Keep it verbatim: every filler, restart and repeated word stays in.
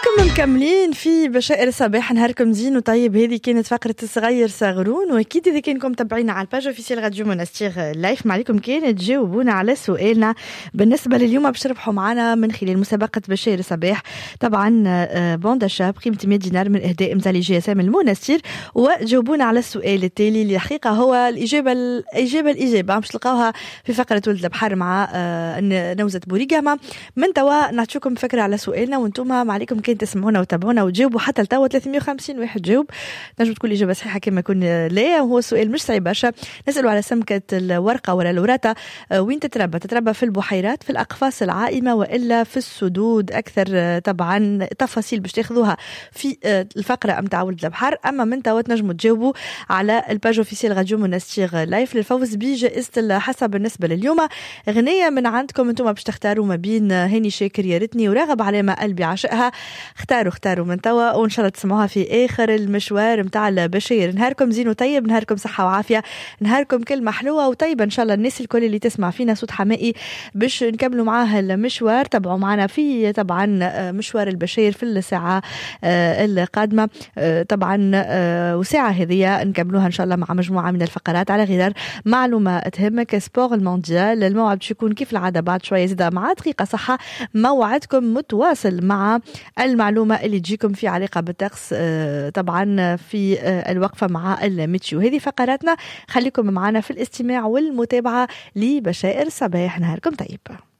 معكم مكملين في بشائر صباح. نهاركم زين وطيب. هذه كانت فقرة صغير صغرون، واكيد اذا كانكم متابعينا على الباج اوفيسيال راديو منستير لايف، ما عليكم كان تجاوبونا على سؤالنا بالنسبة لليوم باش تربحوا معنا من خلال مسابقة بشائر صباح. طبعا بونداشا بقيمة مية دينار من اهداء امتالي جي اس ام المنستير، وجاوبونا على السؤال التالي اللي الحقيقة هو الإجابة الإجابة الإجابة باش تلقاوها في فقرة ولد البحر مع نوزة بوريقامة. من توا نعطيكم فكرة على سؤالنا، وانتم ما عليكم كان تسمعونا وتابعونا وتجاوبوا. حتى لتوا ثلاثمية وخمسين واحد جاوب، نجم تكون الإجابة صحيحة كما كنا. لا هو السؤال مش صعيب برشا. نسألوا على سمكة الورقة ولا الوراثة وين تتربى؟ تتربى في البحيرات، في الأقفاص العائمة، وإلا في السدود؟ أكثر طبعا تفاصيل باش تاخذوها في الفقرة أمتاع ولد البحر. أما من توا تنجموا تجاوبوا على الباج اوفيسيال راديو منستير لايف للفوز بجائزة الحصة. بالنسبة لليوم غنية من عندكم انتم باش تختاروا ما بين هاني شاكر يا ريتني وراغب علامة قلبي عشقها. اختاروا اختاروا من توا، وان شاء الله تسمعوها في اخر المشوار متاع البشير. نهاركم زين وطيب، نهاركم صحة وعافية، نهاركم كلمة حلوة وطيبة ان شاء الله. الناس الكل اللي تسمع فينا صوت حمائي باش نكملوا معاه المشوار. تابعوا معنا في طبعا مشوار البشير في الساعة القادمة طبعا، وساعة هذه نكملوها ان شاء الله مع مجموعة من الفقرات على غرار معلومة تهمك. سبور المونديال الموعد باش يكون كيف العادة بعد شوية زيادة مع دقيقة صحة. موعدكم متواصل مع المعلومة اللي تجيكم في علاقة بالطقس طبعا في الوقفة مع الميتشو. هذه فقراتنا، خليكم معنا في الاستماع والمتابعة لبشائر صباح. نهاركم طيب.